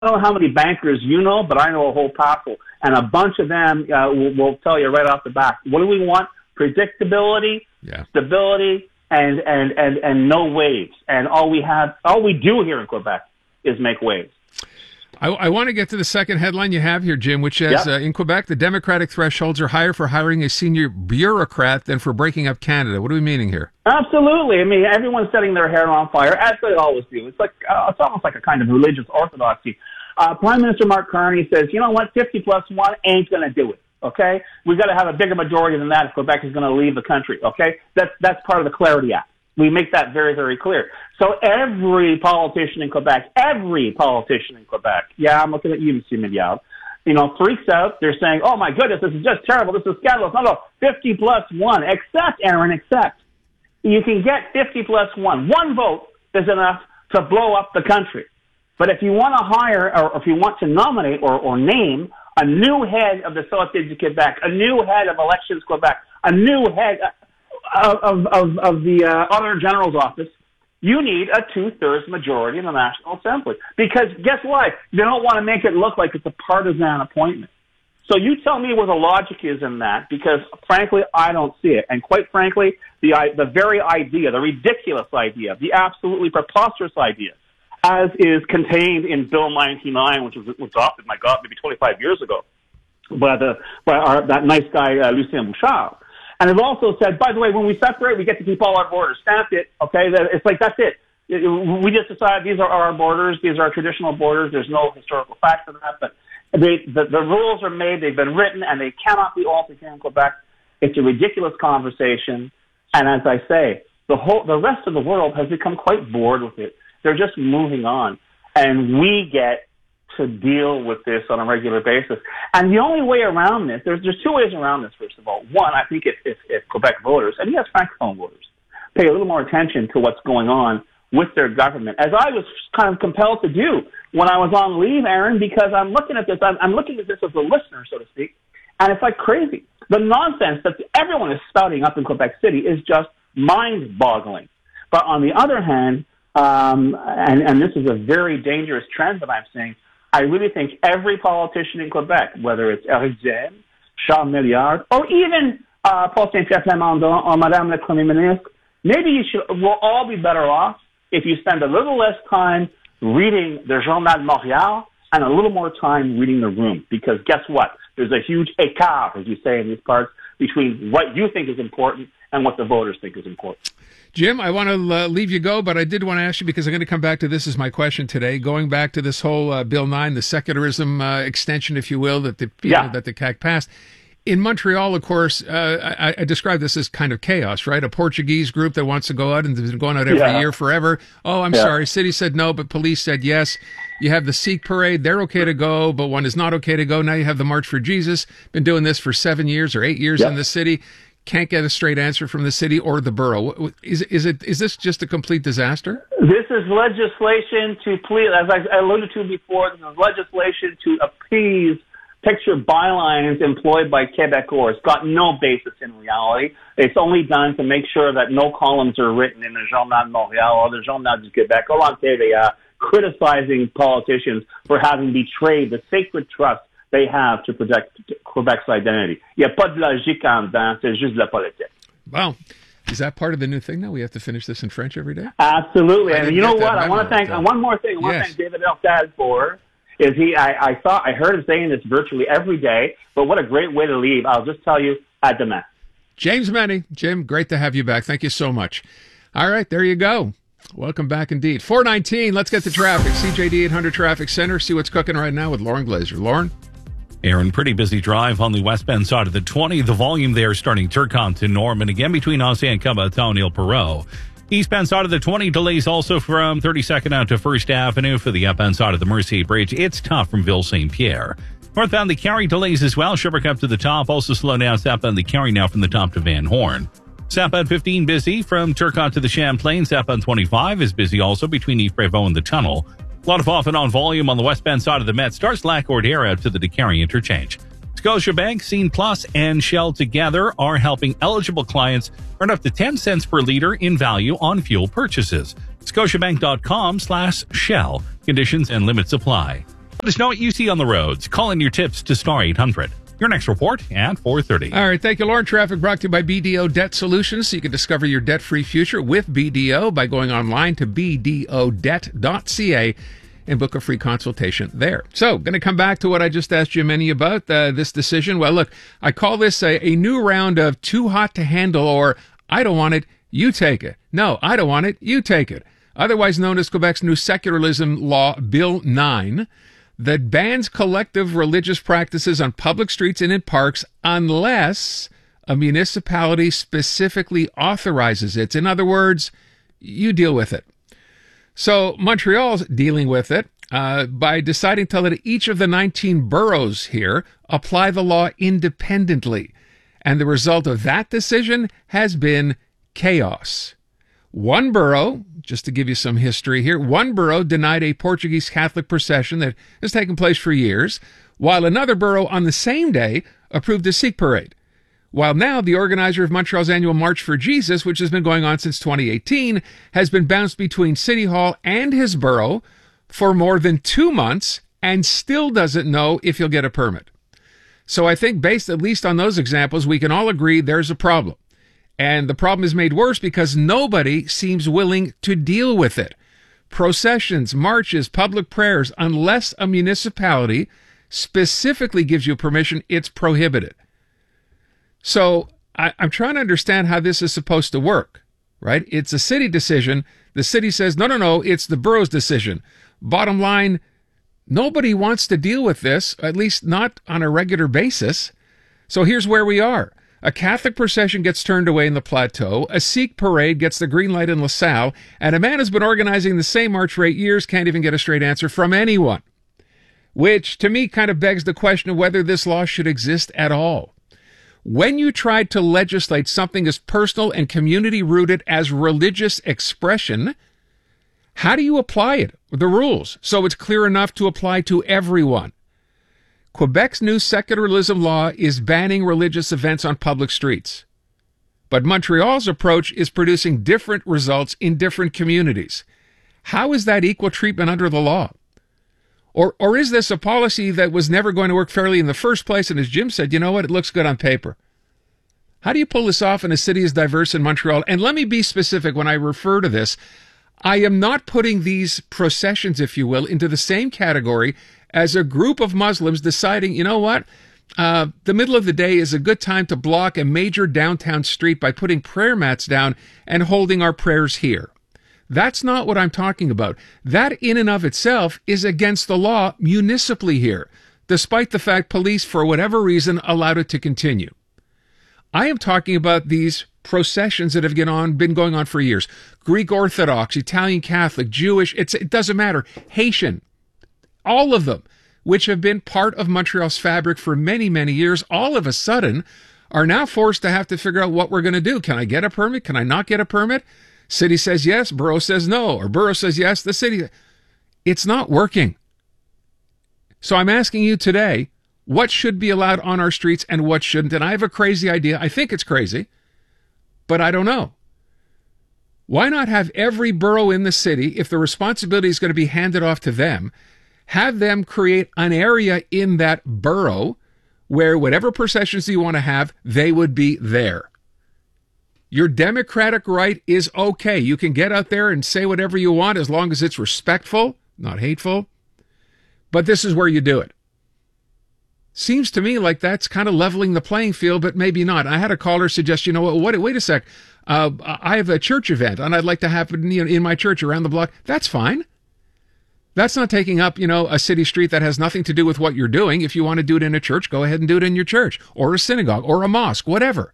don't know how many bankers you know, but I know a whole passel. And a bunch of them will tell you right off the bat, what do we want? Predictability, stability, and no waves. And all we do here in Quebec is make waves. I want to get to the second headline you have here, Jim, which says, in Quebec, the democratic thresholds are higher for hiring a senior bureaucrat than for breaking up Canada. What are we meaning here? Absolutely. I mean, everyone's setting their hair on fire, as they always do. It's like it's almost like a kind of religious orthodoxy. Prime Minister Mark Carney says, you know what, 50 plus 1 ain't going to do it, okay? We've got to have a bigger majority than that if Quebec is going to leave the country, okay? That's part of the Clarity Act. We make that very, very clear. So every politician in Quebec, yeah, I'm looking at you, Monsieur Milliard, freaks out. They're saying, oh, my goodness, this is just terrible. This is scandalous. No, 50 plus 1. Accept, Aaron, accept. You can get 50 plus 1. One vote is enough to blow up the country. But if you want to hire or if you want to nominate or name a new head of the Sûreté du Québec, a new head of Elections Quebec, a new head of the Auditor General's office, you need a 2/3 majority in the National Assembly. Because guess what? They don't want to make it look like it's a partisan appointment. So you tell me where the logic is in that, because frankly, I don't see it. And quite frankly, the very idea, the ridiculous idea, the absolutely preposterous idea, as is contained in Bill 99, which was adopted, my God, maybe 25 years ago, by that nice guy, Lucien Bouchard. And it also said, by the way, when we separate, we get to keep all our borders. Stamp it, okay? It's like, that's it. We just decide these are our borders. These are our traditional borders. There's no historical fact to that. But the rules are made. They've been written, and they cannot be altered here in Quebec. It's a ridiculous conversation. And as I say, the rest of the world has become quite bored with it. They're just moving on. And we get to deal with this on a regular basis. And the only way around this, there's two ways around this, first of all. One, I think if Quebec voters, and yes, Francophone voters, pay a little more attention to what's going on with their government, as I was kind of compelled to do when I was on leave, Aaron, because I'm looking at this, I'm looking at this as a listener, so to speak, and it's like crazy. The nonsense that everyone is spouting up in Quebec City is just mind-boggling. But on the other hand, and this is a very dangerous trend that I'm seeing, I really think every politician in Quebec, whether it's Éric Duhaime, Charles Milliard, or even Paul Saint-Pierre Plamondon or Madame la Premier Ministre, maybe we'll all be better off if you spend a little less time reading the Journal de Montréal and a little more time reading The Room. Because guess what? There's a huge écart, as you say in these parts, between what you think is important and what the voters think is important. Jim, I want to leave you go, but I did want to ask you, because I'm going to come back to this as my question today, going back to this whole Bill 9, the secularism extension, if you will, that the CAQ passed. In Montreal, of course, I describe this as kind of chaos, right? A Portuguese group that wants to go out and has been going out every year forever. Oh, I'm sorry. City said no, but police said yes. You have the Sikh parade. They're okay to go, but one is not okay to go. Now you have the March for Jesus. Been doing this for 7 years or 8 years in the city. Can't get a straight answer from the city or the borough. Is this just a complete disaster? This is legislation to please, as I alluded to before, this is legislation to appease picture bylines employed by Quebecers. It's got no basis in reality. It's only done to make sure that no columns are written in the Journal de Montréal or the Journal du Québec or on TVA criticizing politicians for having betrayed the sacred trust they have to protect Quebec's identity. Il n'y a pas de logique en dedans, c'est juste de la politique. Wow. Is that part of the new thing now? We have to finish this in French every day? Absolutely. And you know what? I want to thank, one more thing, I want to thank David Elstad for, is I heard him saying this virtually every day, but what a great way to leave. I'll just tell you, à demain. James Meny. Jim, great to have you back. Thank you so much. All right, there you go. Welcome back indeed. 4:19, let's get to traffic. CJD 800 Traffic Center. See what's cooking right now with Lauren Glazer. Lauren? Aaron, pretty busy drive on the westbound side of the 20. The volume there starting Turcotte to Norman. Again, between Ancien and Caboton, Il Perot. Eastbound side of the 20, delays also from 32nd out to 1st Avenue for the upbound side of the Mercier Bridge. It's tough from Ville St. Pierre. Northbound, the Carrie delays as well. Sherbrooke up to the top. Also slow down southbound, the Carrie now from the top to Van Horn. Southbound 15 busy from Turcotte to the Champlain. Southbound 25 is busy also between Yves Prévost and the tunnel. A lot of off and on volume on the westbound side of the Met. Starts Lac-Ordère out to the DeCarry interchange. Scotiabank, Scene Plus, and Shell together are helping eligible clients earn up to 10 cents per liter in value on fuel purchases. Scotiabank.com/Shell. Conditions and limits apply. Let us know what you see on the roads. Call in your tips to Star 800. Your next report at 4:30. All right, thank you, Lauren. Traffic brought to you by BDO Debt Solutions. So you can discover your debt-free future with BDO by going online to bdodebt.ca and book a free consultation there. So, going to come back to what I just asked Jimmy about, this decision. Well, look, I call this a new round of too hot to handle, or I don't want it, you take it. No, I don't want it, you take it. Otherwise known as Quebec's new secularism law, Bill 9, that bans collective religious practices on public streets and in parks unless a municipality specifically authorizes it. In other words, you deal with it. So Montreal's dealing with it by deciding to let each of the 19 boroughs here apply the law independently. And the result of that decision has been chaos. One borough, just to give you some history here, one borough denied a Portuguese Catholic procession that has taken place for years, while another borough on the same day approved a Sikh parade. While now the organizer of Montreal's annual March for Jesus, which has been going on since 2018, has been bounced between City Hall and his borough for more than 2 months and still doesn't know if he'll get a permit. So I think based at least on those examples, we can all agree there's a problem. And the problem is made worse because nobody seems willing to deal with it. Processions, marches, public prayers, unless a municipality specifically gives you permission, it's prohibited. So I'm trying to understand how this is supposed to work, right? It's a city decision. The city says, no, it's the borough's decision. Bottom line, nobody wants to deal with this, at least not on a regular basis. So here's where we are. A Catholic procession gets turned away in the Plateau, a Sikh parade gets the green light in LaSalle, and a man who's been organizing the same march for 8 years can't even get a straight answer from anyone. Which, to me, kind of begs the question of whether this law should exist at all. When you tried to legislate something as personal and community-rooted as religious expression, how do you apply it, the rules, so it's clear enough to apply to everyone? Quebec's new secularism law is banning religious events on public streets. But Montreal's approach is producing different results in different communities. How is that equal treatment under the law? Or is this a policy that was never going to work fairly in the first place, and as Jim said, you know what, it looks good on paper? How do you pull this off in a city as diverse in Montreal? And let me be specific when I refer to this. I am not putting these processions, if you will, into the same category as a group of Muslims deciding, you know what, the middle of the day is a good time to block a major downtown street by putting prayer mats down and holding our prayers here. That's not what I'm talking about. That in and of itself is against the law municipally here, despite the fact police, for whatever reason, allowed it to continue. I am talking about these processions that have been going on for years. Greek Orthodox, Italian Catholic, Jewish, it doesn't matter, Haitian, all of them, which have been part of Montreal's fabric for many, many years, all of a sudden are now forced to have to figure out what we're going to do. Can I get a permit? Can I not get a permit? City says yes, borough says no, or borough says yes, the city. It's not working. So I'm asking you today, what should be allowed on our streets and what shouldn't? And I have a crazy idea. I think it's crazy, but I don't know. Why not have every borough in the city, if the responsibility is going to be handed off to them, have them create an area in that borough where whatever processions you want to have, they would be there. Your democratic right is okay. You can get out there and say whatever you want as long as it's respectful, not hateful. But this is where you do it. Seems to me like that's kind of leveling the playing field, but maybe not. I had a caller suggest, you know what, wait a sec. I have a church event and I'd like to have it in my church around the block. That's fine. That's not taking up, a city street that has nothing to do with what you're doing. If you want to do it in a church, go ahead and do it in your church or a synagogue or a mosque, whatever.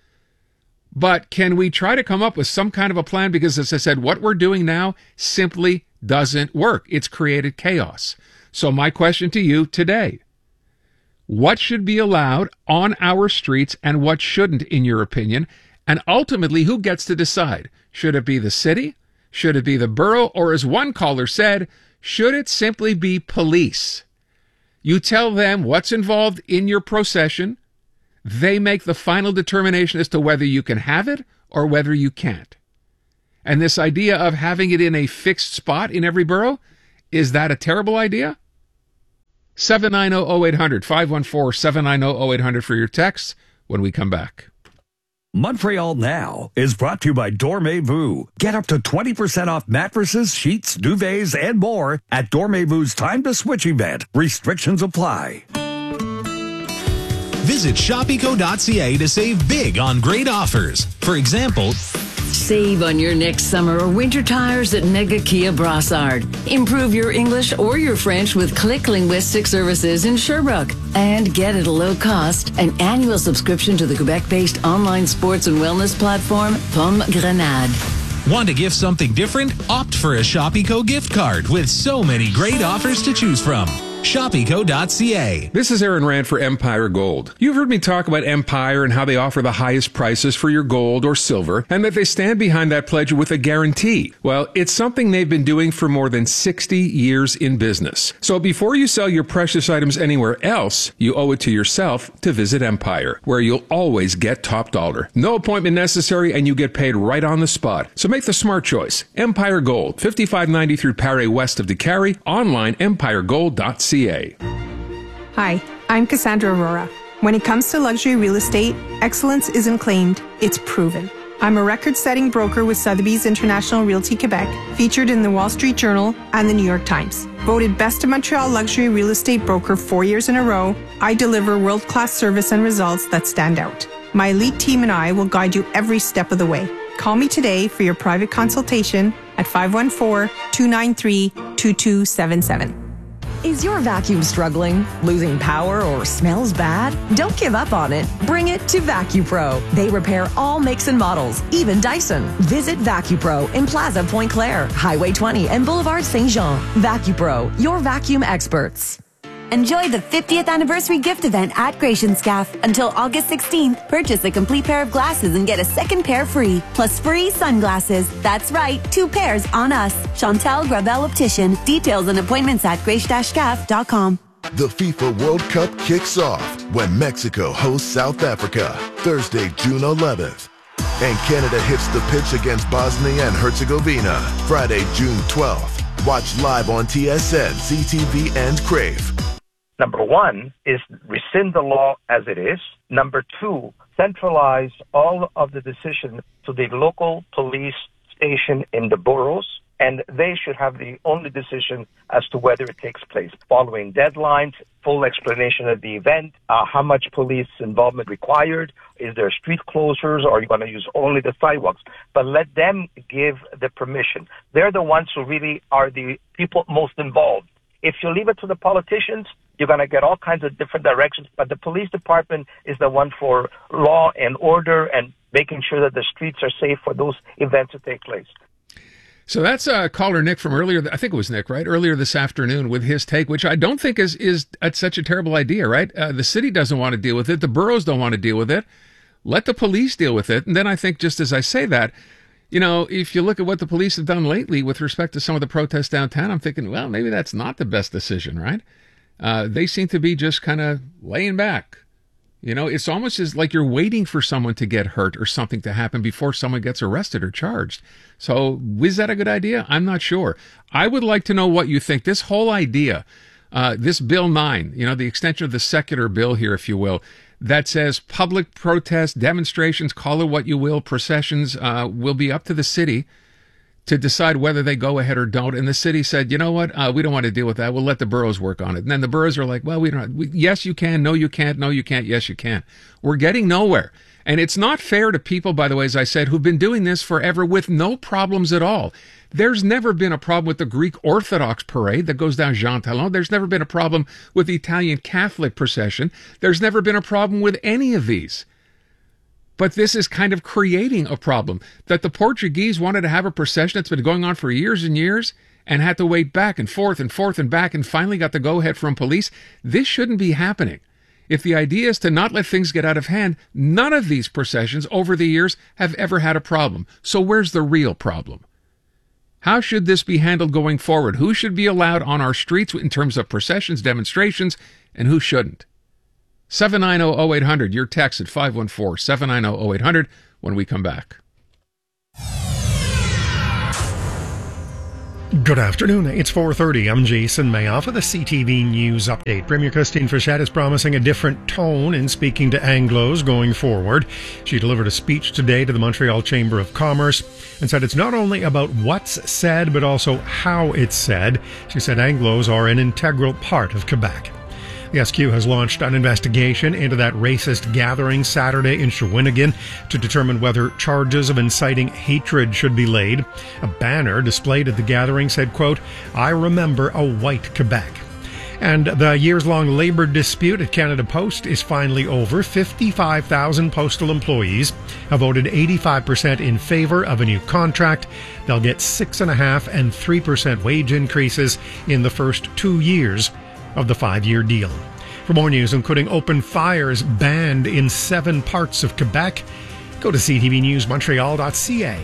But can we try to come up with some kind of a plan? Because as I said, what we're doing now simply doesn't work. It's created chaos. So my question to you today, what should be allowed on our streets and what shouldn't, in your opinion? And ultimately, who gets to decide? Should it be the city? Should it be the borough? Or as one caller said, should it simply be police? You tell them what's involved in your procession. They make the final determination as to whether you can have it or whether you can't. And this idea of having it in a fixed spot in every borough, is that a terrible idea? 790-0800, 514-790-0800 for your texts when we come back. Montreal Now is brought to you by Dormez-vous. Get up to 20% off mattresses, sheets, duvets, and more at Dormez-vou's Time to Switch event. Restrictions apply. Visit shopeco.ca to save big on great offers. For example, save on your next summer or winter tires at Mega Kia Brassard. Improve your English or your French with Click Linguistic Services in Sherbrooke. And get at a low cost an annual subscription to the Quebec-based online sports and wellness platform Pomme Grenade. Want to gift something different? Opt for a Shopeco gift card with so many great offers to choose from. Shopeco.ca. This is Aaron Rand for Empire Gold. You've heard me talk about Empire and how they offer the highest prices for your gold or silver, and that they stand behind that pledge with a guarantee. Well, it's something they've been doing for more than 60 years in business. So before you sell your precious items anywhere else, you owe it to yourself to visit Empire, where you'll always get top dollar. No appointment necessary, and you get paid right on the spot. So make the smart choice. Empire Gold, 5593 Paré west of DeCarry, online empiregold.ca. Hi, I'm Cassandra Aurora. When it comes to luxury real estate, excellence isn't claimed, it's proven. I'm a record-setting broker with Sotheby's International Realty Quebec, featured in the Wall Street Journal and the New York Times. Voted Best of Montreal Luxury Real Estate Broker 4 years in a row, I deliver world-class service and results that stand out. My elite team and I will guide you every step of the way. Call me today for your private consultation at 514-293-2277. Is your vacuum struggling, losing power, or smells bad? Don't give up on it. Bring it to VacuPro. They repair all makes and models, even Dyson. Visit VacuPro in Plaza Pointe-Claire, Highway 20, and Boulevard Saint-Jean. VacuPro, your vacuum experts. Enjoy the 50th anniversary gift event at Gracienscaf. Until August 16th, purchase a complete pair of glasses and get a second pair free, plus free sunglasses. That's right, 2 pairs on us. Chantal Gravel Optician. Details and appointments at grace-scaf.com. The FIFA World Cup kicks off when Mexico hosts South Africa, Thursday, June 11th. And Canada hits the pitch against Bosnia and Herzegovina, Friday, June 12th. Watch live on TSN, CTV, and Crave. Number one is rescind the law as it is. Number two, centralize all of the decisions to the local police station in the boroughs, and they should have the only decision as to whether it takes place. Following deadlines, full explanation of the event, how much police involvement required, is there street closures, or are you going to use only the sidewalks? But let them give the permission. They're the ones who really are the people most involved. If you leave it to the politicians, you're going to get all kinds of different directions. But the police department is the one for law and order and making sure that the streets are safe for those events to take place. So that's caller Nick from earlier. I think it was Nick, right? Earlier this afternoon with his take, which I don't think is such a terrible idea, right? The city doesn't want to deal with it. The boroughs don't want to deal with it. Let the police deal with it. And then I think just as I say that, you know, if you look at what the police have done lately with respect to some of the protests downtown, I'm thinking, well, maybe that's not the best decision, right? They seem to be just kind of laying back. You know, it's almost as like you're waiting for someone to get hurt or something to happen before someone gets arrested or charged. So is that a good idea? I'm not sure. I would like to know what you think. This whole idea, this Bill 9, you know, the extension of the secular bill here, if you will, that says public protests, demonstrations, call it what you will, processions will be up to the city to decide whether they go ahead or don't. And the city said, you know what, we don't want to deal with that. We'll let the boroughs work on it. And then the boroughs are like, well, yes, you can. No, you can't. No, you can't. Yes, you can. We're getting nowhere. And it's not fair to people, by the way, as I said, who've been doing this forever with no problems at all. There's never been a problem with the Greek Orthodox parade that goes down Jean Talon. There's never been a problem with the Italian Catholic procession. There's never been a problem with any of these. But this is kind of creating a problem that the Portuguese wanted to have a procession that's been going on for years and years and had to wait back and forth and back and finally got the go-ahead from police. This shouldn't be happening. If the idea is to not let things get out of hand, none of these processions over the years have ever had a problem. So where's the real problem? How should this be handled going forward? Who should be allowed on our streets in terms of processions, demonstrations, and who shouldn't? 790-0800, your text at 514-790-0800 when we come back. Good afternoon. It's 4:30. I'm Jason Mayoff with a CTV News update. Premier Christine Fichette is promising a different tone in speaking to Anglos going forward. She delivered a speech today to the Montreal Chamber of Commerce and said it's not only about what's said, but also how it's said. She said Anglos are an integral part of Quebec. The SQ has launched an investigation into that racist gathering Saturday in Shawinigan to determine whether charges of inciting hatred should be laid. A banner displayed at the gathering said, quote, "I remember a white Quebec." And the years-long labor dispute at Canada Post is finally over. 55,000 postal employees have voted 85% in favor of a new contract. They'll get 6.5% and 3% wage increases in the first 2 years of the 5-year deal. For more news, including open fires banned in 7 parts of Quebec, go to ctvnewsmontreal.ca.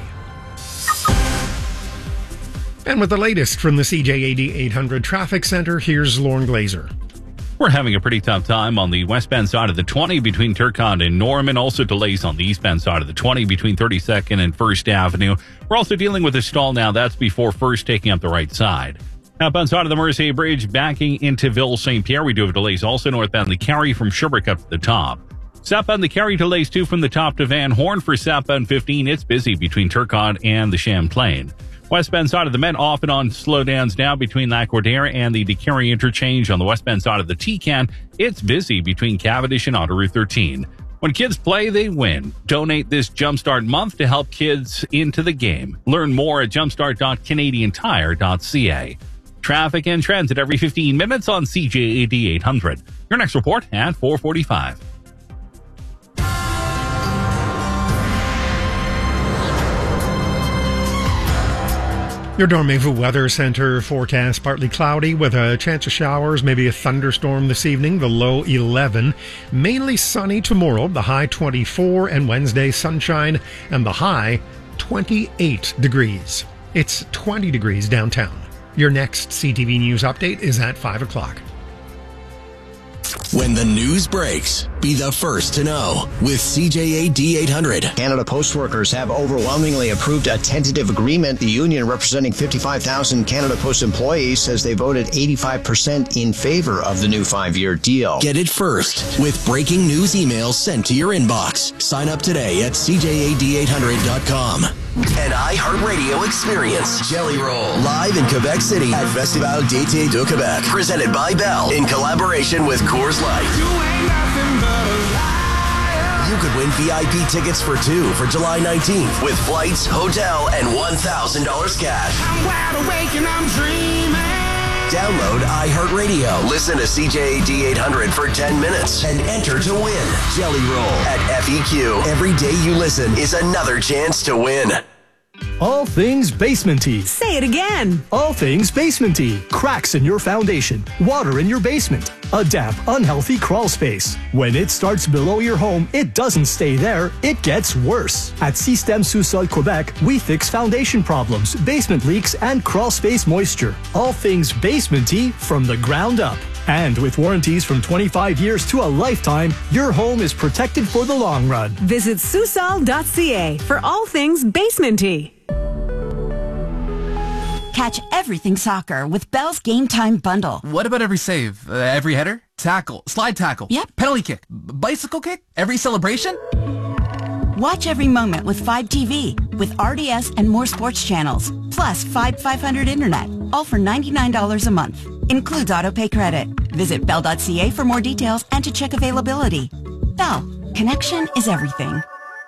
And with the latest from the CJAD 800 Traffic Center, here's Lauren Glazer. We're having a pretty tough time on the westbound side of the 20 between Turcotte and Norman. Also delays on the eastbound side of the 20 between 32nd and 1st Avenue. We're also dealing with a stall now. That's before First taking up the right side. Outbound side of the Mercier Bridge backing into Ville St. Pierre. We do have delays also northbound the Carry from Sherbrooke up to the top. Southbound the Carry delays too from the top to Van Horn. For southbound 15, it's busy between Turcotte and the Champlain. Westbound side of the Met off and on slowdowns now between Lac-Cordaire and the DeCarry interchange. On the westbound side of the T-Can, it's busy between Cavendish and Autoroute 13. When kids play, they win. Donate this Jumpstart month to help kids into the game. Learn more at jumpstart.canadiantire.ca. Traffic and transit every 15 minutes on CJAD 800. Your next report at 4:45. Your Dormez-vous Weather Center forecast: partly cloudy with a chance of showers, maybe a thunderstorm this evening, the low 11. Mainly sunny tomorrow, the high 24, and Wednesday sunshine and the high 28 degrees. It's 20 degrees downtown. Your next CTV News update is at 5 o'clock. When the news breaks, be the first to know with CJAD 800. Canada Post workers have overwhelmingly approved a tentative agreement. The union, representing 55,000 Canada Post employees, says they voted 85% in favor of the new 5-year deal. Get it first with breaking news emails sent to your inbox. Sign up today at CJAD800.com. An iHeartRadio experience. Jelly Roll. Live in Quebec City at Festival d'été de Québec. Presented by Bell in collaboration with Coors Light. You could win VIP tickets for 2 for July 19th with flights, hotel, and $1,000 cash. I'm wide awake and I'm dreaming. Download iHeartRadio. Listen to CJAD 800 for 10 minutes and enter to win. Jelly Roll at FEQ. Every day you listen is another chance to win. All things basement-y. Say it again. All things basement-y. Cracks in your foundation. Water in your basement. A damp, unhealthy crawl space. When it starts below your home, it doesn't stay there. It gets worse. At Système Sous-Sol Quebec, we fix foundation problems, basement leaks, and crawl space moisture. All things basement-y from the ground up. And with warranties from 25 years to a lifetime, your home is protected for the long run. Visit Susol.ca for all things basement-y. Catch everything soccer with Bell's Game Time Bundle. What about every save? Every header? Tackle? Slide tackle? Yep. Penalty kick? Bicycle kick? Every celebration? Watch every moment with 5 TV, with RDS and more sports channels, plus 500 internet, all for $99 a month. Includes autopay credit. Visit Bell.ca for more details and to check availability. Bell, connection is everything.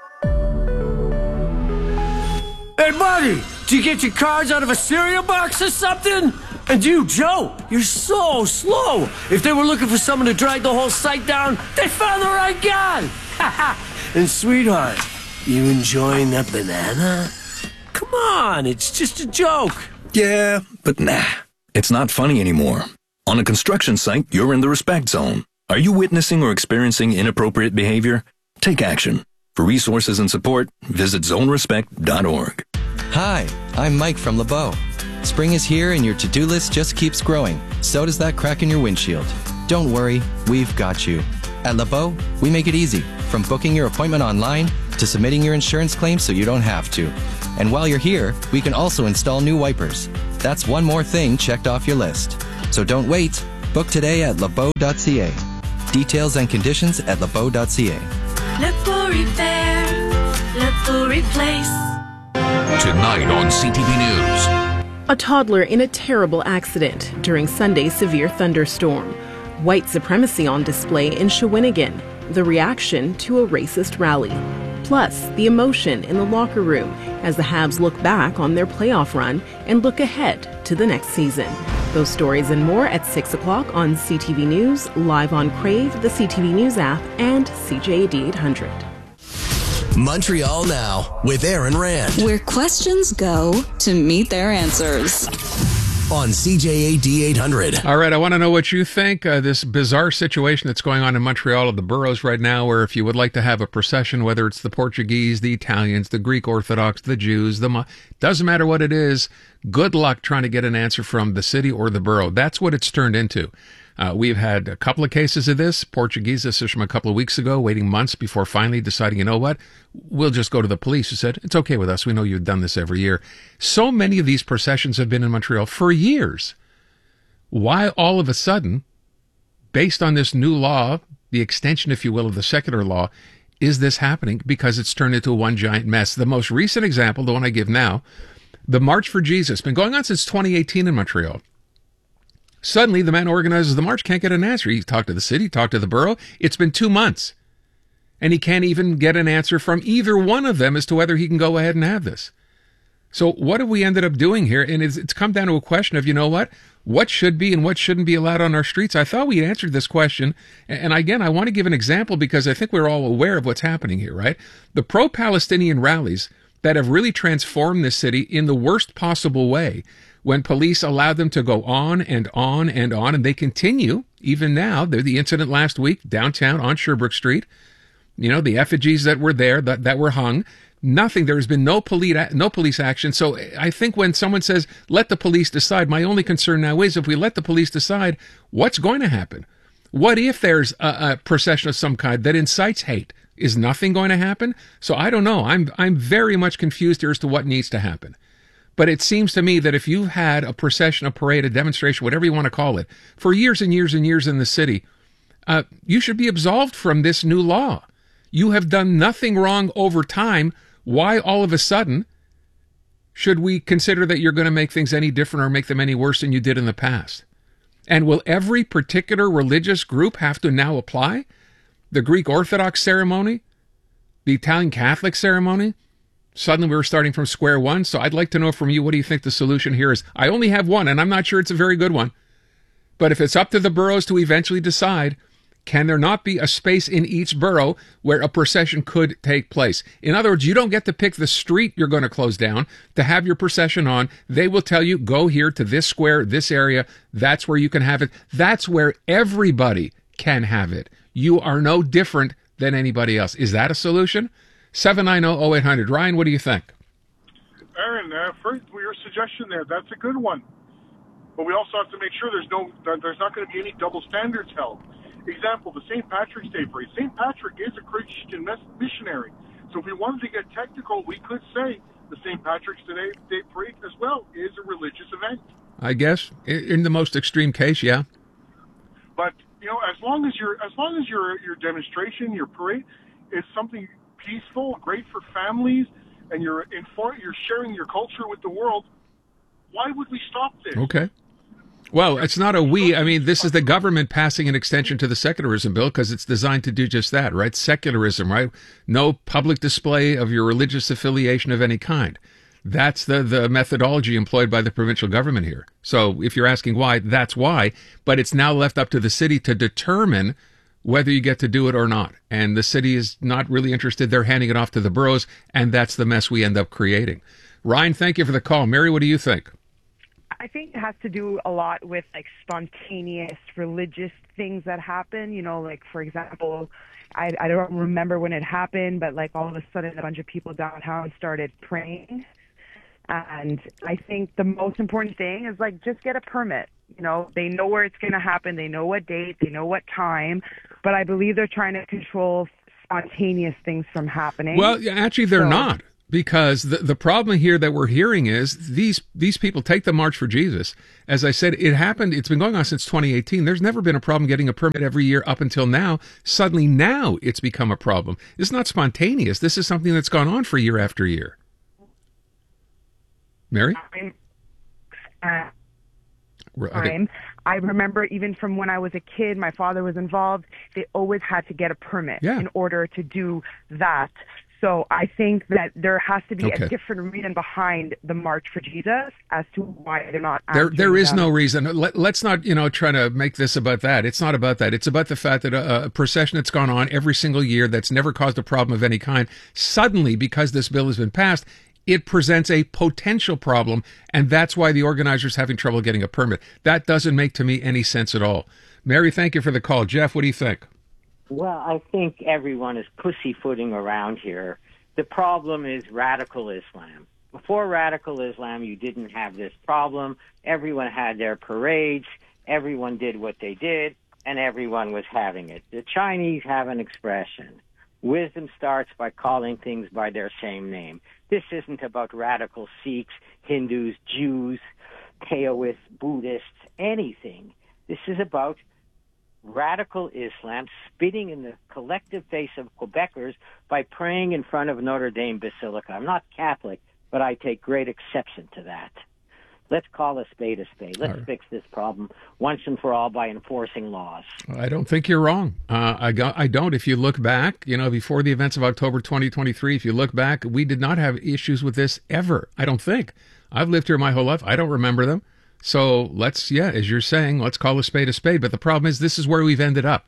Hey, buddy, do you get your cards out of a cereal box or something? And you, Joe, you're so slow. If they were looking for someone to drag the whole site down, they found the right guy. And sweetheart, you enjoying that banana? Come on, it's just a joke. Yeah, but nah, it's not funny anymore. On a construction site, you're in the respect zone. Are you witnessing or experiencing inappropriate behavior? Take action. For resources and support, visit zonerespect.org. Hi, I'm Mike from LeBeau. Spring is here and your to-do list just keeps growing. So does that crack in your windshield. Don't worry, we've got you. At LeBeau, we make it easy, from booking your appointment online to submitting your insurance claim so you don't have to. And while you're here, we can also install new wipers. That's one more thing checked off your list. So don't wait. Book today at lebeau.ca. Details and conditions at lebeau.ca. Lebeau Repair, Lebeau Replace. Tonight on CTV News. A toddler in a terrible accident during Sunday's severe thunderstorm. White supremacy on display in Shawinigan. The reaction to a racist rally. Plus, the emotion in the locker room as the Habs look back on their playoff run and look ahead to the next season. Those stories and more at 6 o'clock on CTV News, live on Crave, the CTV News app, and CJAD 800. Montreal Now with Aaron Rand. Where questions go to meet their answers. On CJAD 800. All right, I want to know what you think. This bizarre situation that's going on in Montreal of the boroughs right now, where if you would like to have a procession, whether it's the Portuguese, the Italians, the Greek Orthodox, the Jews, doesn't matter what it is, good luck trying to get an answer from the city or the borough. That's what it's turned into. We've had a couple of cases of this. Portuguese, this is from a couple of weeks ago, waiting months before finally deciding, you know what, we'll just go to the police, who said, it's okay with us. We know you've done this every year. So many of these processions have been in Montreal for years. Why all of a sudden, based on this new law, the extension, if you will, of the secular law, is this happening? Because it's turned into one giant mess. The most recent example, the one I give now, the March for Jesus, been going on since 2018 in Montreal. Suddenly, the man who organizes the march can't get an answer. He talked to the city, talked to the borough. It's been 2 months. And he can't even get an answer from either one of them as to whether he can go ahead and have this. So what have we ended up doing here? And it's come down to a question of, you know what should be and what shouldn't be allowed on our streets? I thought we answered this question. And again, I want to give an example because I think we're all aware of what's happening here, right? The pro-Palestinian rallies that have really transformed this city in the worst possible way, when police allowed them to go on and on and on, and they continue, even now. The incident last week, downtown on Sherbrooke Street, the effigies that were there, that were hung, nothing. There has been no police action. So I think when someone says, let the police decide, my only concern now is if we let the police decide, what's going to happen? What if there's a procession of some kind that incites hate? Is nothing going to happen? So I don't know. I'm very much confused here as to what needs to happen. But it seems to me that if you've had a procession, a parade, a demonstration, whatever you want to call it, for years and years and years in the city, you should be absolved from this new law. You have done nothing wrong over time. Why all of a sudden should we consider that you're going to make things any different or make them any worse than you did in the past? And will every particular religious group have to now apply? The Greek Orthodox ceremony? The Italian Catholic ceremony? Suddenly we're starting from square one. So I'd like to know from you, what do you think the solution here is? I only have one, and I'm not sure it's a very good one. But if it's up to the boroughs to eventually decide, can there not be a space in each borough where a procession could take place? In other words, you don't get to pick the street you're going to close down to have your procession on. They will tell you, go here to this square, this area. That's where you can have it. That's where everybody can have it. You are no different than anybody else. Is that a solution? 790-0800. Ryan, what do you think? Aaron, first, your suggestion there, that's a good one. But we also have to make sure there's not going to be any double standards held. Example, the St. Patrick's Day parade. St. Patrick is a Christian missionary. So if we wanted to get technical, we could say the St. Patrick's Day parade as well is a religious event. I guess, in the most extreme case, yeah. But, as long as your demonstration, your parade is something peaceful, great for families, and you're sharing your culture with the world, why would we stop this? Okay. Well, it's not a we. I mean, this is the government passing an extension to the secularism bill because it's designed to do just that, right? Secularism, right? No public display of your religious affiliation of any kind. That's the methodology employed by the provincial government here. So if you're asking why, that's why. But it's now left up to the city to determine whether you get to do it or not. And the city is not really interested. They're handing it off to the boroughs, and that's the mess we end up creating. Ryan, thank you for the call. Mary, what do you think? I think it has to do a lot with spontaneous religious things that happen. For example, I don't remember when it happened, but all of a sudden a bunch of people downtown started praying. And I think the most important thing is just get a permit. They know where it's going to happen. They know what date. They know what time. But I believe they're trying to control spontaneous things from happening. Well, actually, they're not. Because the problem here that we're hearing is these people take the March for Jesus. As I said, it happened. It's been going on since 2018. There's never been a problem getting a permit every year up until now. Suddenly now it's become a problem. It's not spontaneous. This is something that's gone on for year after year. Mary? I remember even from when I was a kid, my father was involved. They always had to get a permit in order to do that. So I think that there has to be a different reason behind the March for Jesus as to why they're not. There is no reason. Let's not, try to make this about that. It's not about that. It's about the fact that a procession that's gone on every single year that's never caused a problem of any kind, suddenly, because this bill has been passed, it presents a potential problem, and that's why the organizer's having trouble getting a permit. That doesn't make to me any sense at all. Mary, thank you for the call. Jeff, what do you think? Well, I think everyone is pussyfooting around here. The problem is radical Islam. Before radical Islam, you didn't have this problem. Everyone had their parades. Everyone did what they did, and everyone was having it. The Chinese have an expression. Wisdom starts by calling things by their same name. This isn't about radical Sikhs, Hindus, Jews, Taoists, Buddhists, anything. This is about radical Islam spitting in the collective face of Quebecers by praying in front of Notre Dame Basilica. I'm not Catholic, but I take great exception to that. Let's call a spade a spade. Let's fix this problem once and for all by enforcing laws. I don't think you're wrong. I don't. If you look back, before the events of October 2023, if you look back, we did not have issues with this ever. I don't think. I've lived here my whole life. I don't remember them. So let's, as you're saying, let's call a spade a spade. But the problem is this is where we've ended up.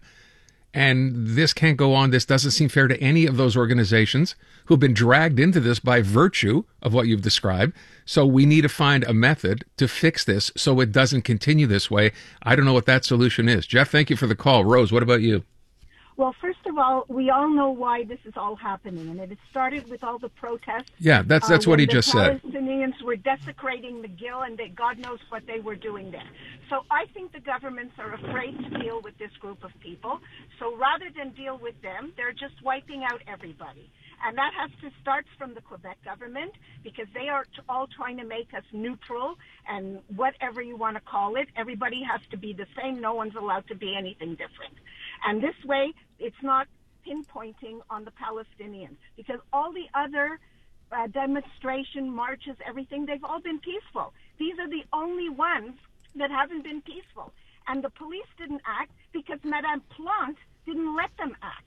And this can't go on. This doesn't seem fair to any of those organizations who've been dragged into this by virtue of what you've described. So we need to find a method to fix this so it doesn't continue this way. I don't know what that solution is. Jeff, thank you for the call. Rose, what about you? Well, first of all, we all know why this is all happening, and it started with all the protests. Yeah, that's what he just said. The Palestinians were desecrating McGill, and God knows what they were doing there. So I think the governments are afraid to deal with this group of people. So rather than deal with them, they're just wiping out everybody. And that has to start from the Quebec government because they are all trying to make us neutral and whatever you want to call it. Everybody has to be the same. No one's allowed to be anything different. And this way, it's not pinpointing on the Palestinians because all the other demonstration, marches, everything, they've all been peaceful. These are the only ones that haven't been peaceful. And the police didn't act because Madame Plante didn't let them act.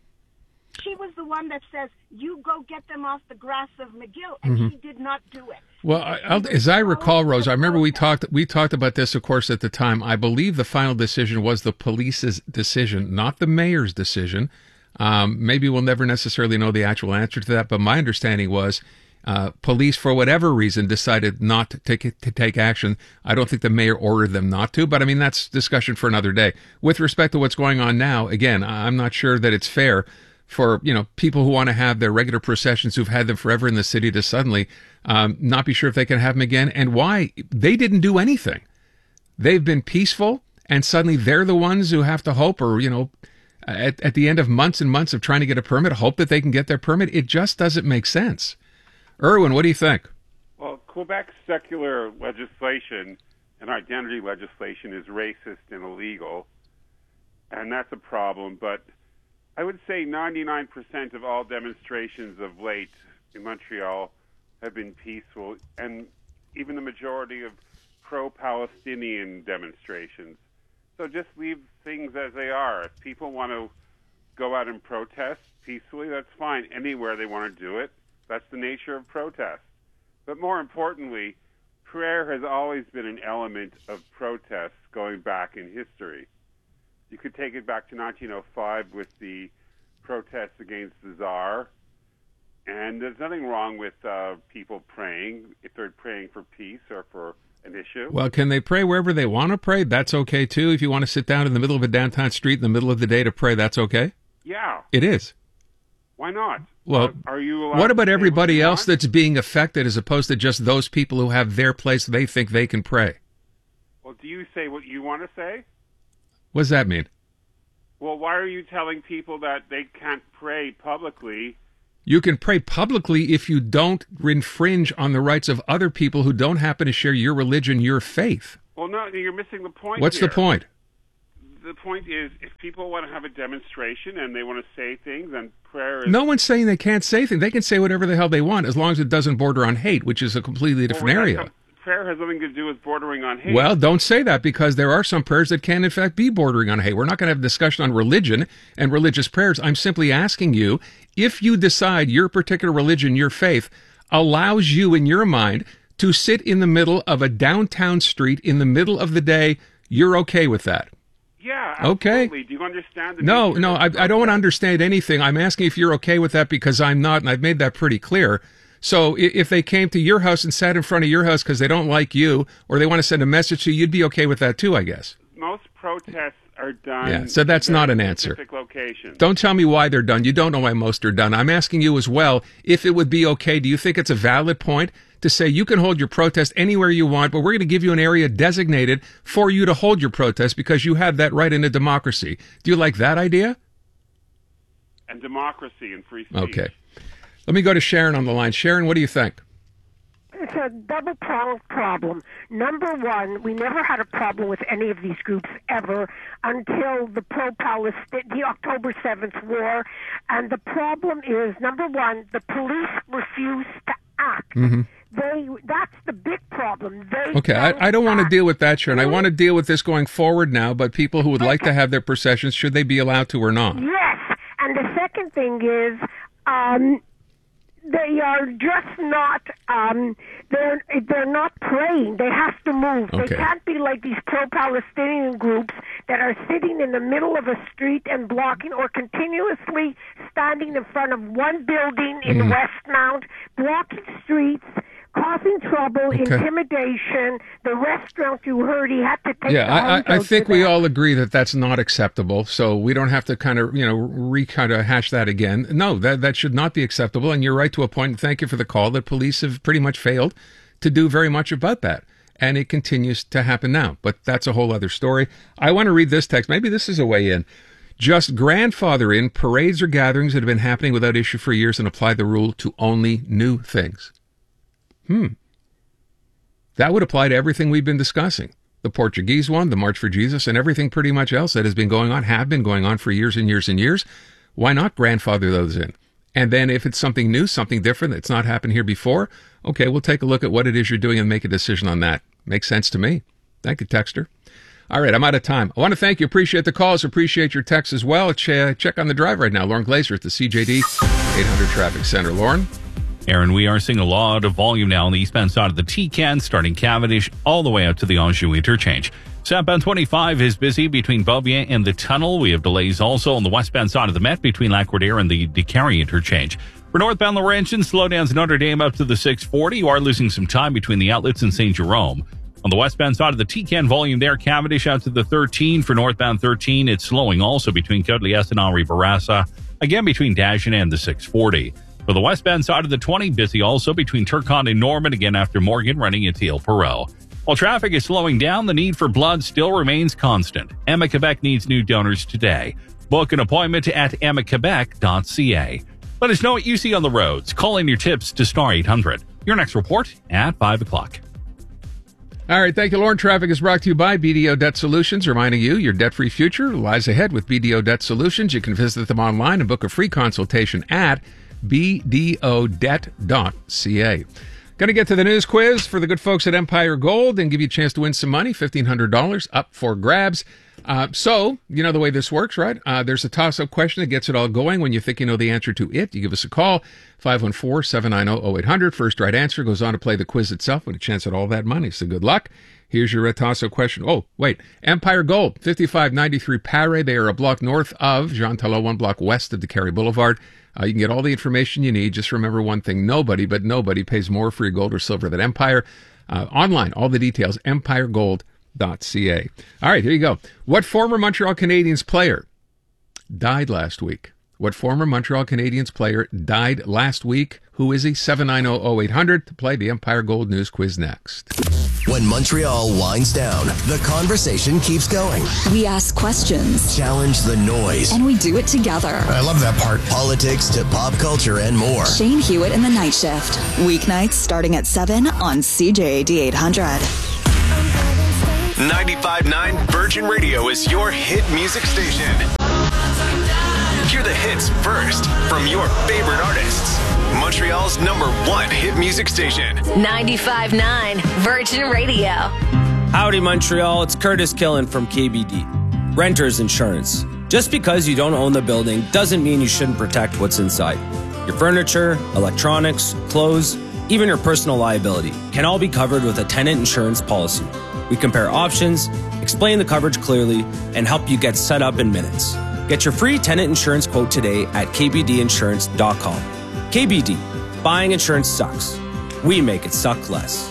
She was the one that says, you go get them off the grass of McGill, and she did not do it. Well, as I recall, Rose, I remember we talked about this, of course, at the time. I believe the final decision was the police's decision, not the mayor's decision. Maybe we'll never necessarily know the actual answer to that, but my understanding was police, for whatever reason, decided not to take action. I don't think the mayor ordered them not to, but I mean, that's discussion for another day. With respect to what's going on now, again, I'm not sure that it's fair for, people who want to have their regular processions who've had them forever in the city to suddenly not be sure if they can have them again, and why. They didn't do anything. They've been peaceful, and suddenly they're the ones who have to hope, or, at the end of months and months of trying to get a permit, hope that they can get their permit. It just doesn't make sense. Erwin, what do you think? Well, Quebec's secular legislation and identity legislation is racist and illegal, and that's a problem, but I would say 99% of all demonstrations of late in Montreal have been peaceful, and even the majority of pro-Palestinian demonstrations. So just leave things as they are. If people want to go out and protest peacefully, that's fine. Anywhere they want to do it, that's the nature of protest. But more importantly, prayer has always been an element of protest going back in history. You could take it back to 1905 with the protests against the Tsar, and there's nothing wrong with people praying if they're praying for peace or for an issue. Well, can they pray wherever they want to pray? That's okay, too. If you want to sit down in the middle of a downtown street in the middle of the day to pray, that's okay? Yeah. It is. Why not? Well, are you allowed what about everybody else want? that's being affected as opposed to just those people who have their place they think they can pray? Well, do you say what you want to say? What does that mean? Well, why are you telling people that they can't pray publicly You can pray publicly if you don't infringe on the rights of other people who don't happen to share your religion, your faith. Well, no, you're missing the point. What's here. the point? The point is, if people want to have a demonstration and they want to say things, and prayer is... No one's saying they can't say things. They can say whatever the hell they want, as long as it doesn't border on hate, which is a completely different area. Prayer has nothing to do with bordering on hate. Well, don't say that, because there are some prayers that can, in fact, be bordering on hate. We're not going to have a discussion on religion and religious prayers. I'm simply asking you, if you decide your particular religion, your faith, allows you in your mind to sit in the middle of a downtown street in the middle of the day, you're okay with that? Yeah, absolutely. Okay. Do you understand? No, I don't want to understand anything. I'm asking if you're okay with that, because I'm not, and I've made that pretty clear. So if they came to your house and sat in front of your house because they don't like you, or they want to send a message to you, you'd be okay with that too, I guess. Most protests are done. Yeah, so that's not an answer. Location. Don't tell me why they're done. You don't know why most are done. I'm asking you as well, if it would be okay, do you think it's a valid point to say you can hold your protest anywhere you want, but we're going to give you an area designated for you to hold your protest because you have that right in a democracy? Do you like that idea? And democracy and free speech. Okay. Let me go to Sharon on the line. Sharon, what do you think? It's a double-pronged problem. Number one, we never had a problem with any of these groups ever until the the October 7th war. And the problem is, number one, the police refused to act. Mm-hmm. That's the big problem. Okay, I don't want to deal with that, Sharon. I want to deal with this going forward now, but people who would like to have their processions, should they be allowed to or not? Yes, and the second thing is, they are just not, they're not praying. They have to move. Okay. They can't be like these pro-Palestinian groups that are sitting in the middle of a street and blocking, or continuously standing in front of one building in Westmount, blocking streets, causing trouble, intimidation. The restaurant you heard, he had to take. Yeah, I think we all agree that that's not acceptable. So we don't have to kind of hash that again. No, that should not be acceptable. And you're right to a point. And thank you for the call. That police have pretty much failed to do very much about that, and it continues to happen now. But that's a whole other story. I want to read this text. Maybe this is a way in. Just grandfather in parades or gatherings that have been happening without issue for years and apply the rule to only new things. That would apply to everything we've been discussing. The Portuguese one, the March for Jesus, and everything pretty much else that has been going on, have been going on for years and years and years. Why not grandfather those in? And then if it's something new, something different that's not happened here before, okay, we'll take a look at what it is you're doing and make a decision on that. Makes sense to me. Thank you, texter. All right, I'm out of time. I want to thank you. Appreciate the calls. Appreciate your texts as well. Check on the drive right now. Lauren Glazer at the CJD 800 Traffic Center. Lauren? Aaron, we are seeing a lot of volume now on the eastbound side of the T-Can, starting Cavendish all the way out to the Anjou interchange. Southbound 25 is busy between Beaubien and the tunnel. We have delays also on the westbound side of the Met between Lac-Quartier and the Décarie interchange. For northbound Laurentian, slowdowns Notre Dame up to the 640. You are losing some time between the outlets and St. Jerome. On the westbound side of the T-Can, volume there, Cavendish out to the 13. For northbound 13, it's slowing also between Côte-Liesse and Henri Bourassa. Again, between Dagen and the 640. For the westbound side of the 20, busy also between Turcotte and Norman, again after Morgan running into Ile Perrot. While traffic is slowing down, the need for blood still remains constant. Emma Quebec needs new donors today. Book an appointment at emmaquebec.ca. Let us know what you see on the roads. Call in your tips to Star 800. Your next report at 5 o'clock. All right, thank you, Lauren. Traffic is brought to you by BDO Debt Solutions, reminding you your debt-free future lies ahead with BDO Debt Solutions. You can visit them online and book a free consultation at bdodebt.ca. Going to get to the news quiz for the good folks at Empire Gold and give you a chance to win some money, $1,500 up for grabs. So, you know the way this works, right? There's a toss-up question that gets it all going. When you think you know the answer to it, you give us a call, 514-790-0800. First right answer goes on to play the quiz itself with a chance at all that money. So good luck. Here's your toss-up question. Oh, wait. Empire Gold, 5593 Paré. They are a block north of Jean Talon, one block west of Décarie Boulevard. You can get all the information you need. Just remember one thing. Nobody pays more for your gold or silver than Empire. Online, all the details, empiregold.ca. All right, here you go. What former Montreal Canadiens player died last week? What former Montreal Canadiens player died last week? Who is he? 790-0800 to play the Empire Gold News Quiz next. When Montreal winds down, the conversation keeps going. We ask questions. Challenge the noise. And we do it together. I love that part. Politics to pop culture and more. Shane Hewitt in the Night Shift. Weeknights starting at 7 on CJAD 800. 95.9 Virgin Radio is your hit music station. Hear the hits first from your favorite artists. Montreal's #1 hit music station. 95.9 Virgin Radio. Howdy, Montreal. It's Curtis Killen from KBD. Renters Insurance. Just because you don't own the building doesn't mean you shouldn't protect what's inside. Your furniture, electronics, clothes, even your personal liability can all be covered with a tenant insurance policy. We compare options, explain the coverage clearly, and help you get set up in minutes. Get your free tenant insurance quote today at kbdinsurance.com. KBD. Buying insurance sucks. We make it suck less.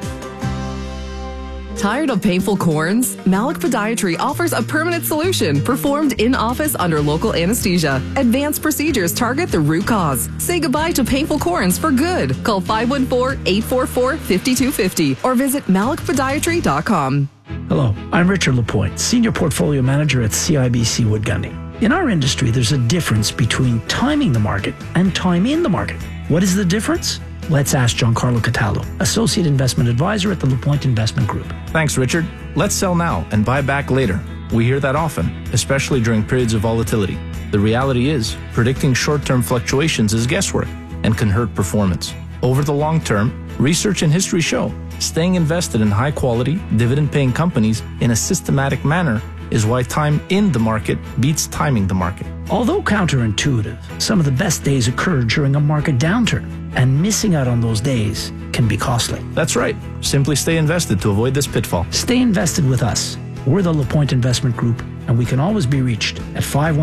Tired of painful corns? Malik Podiatry offers a permanent solution performed in office under local anesthesia. Advanced procedures target the root cause. Say goodbye to painful corns for good. Call 514-844-5250 or visit malikpodiatry.com. Hello, I'm Richard Lapointe, Senior Portfolio Manager at CIBC Wood Gundy. In our industry, there's a difference between timing the market and time in the market. What is the difference? Let's ask Giancarlo Cataldo, Associate Investment Advisor at the Lapointe Investment Group. Thanks, Richard. Let's sell now and buy back later. We hear that often, especially during periods of volatility. The reality is, predicting short-term fluctuations is guesswork and can hurt performance. Over the long term, research and history show staying invested in high-quality, dividend-paying companies in a systematic manner is why time in the market beats timing the market. Although counterintuitive, some of the best days occur during a market downturn, and missing out on those days can be costly. That's right. Simply stay invested to avoid this pitfall. Stay invested with us. We're the Lapointe Investment Group, and we can always be reached at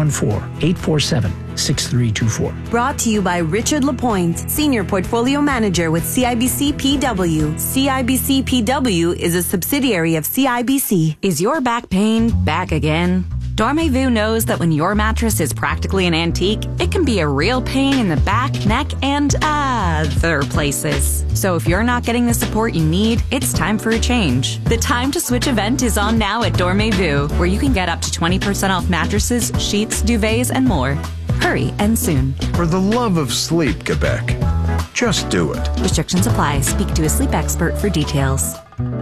514-847-6324. Brought to you by Richard Lapointe, Senior Portfolio Manager with CIBC PW. CIBC PW is a subsidiary of CIBC. Is your back pain back again? Dormez-vous knows that when your mattress is practically an antique, it can be a real pain in the back, neck, and other places. So if you're not getting the support you need, it's time for a change. The Time to Switch event is on now at Dormez-vous, where you can get up to 20% off mattresses, sheets, duvets, and more. Hurry and soon. For the love of sleep, Quebec. Just do it. Restrictions apply. Speak to a sleep expert for details.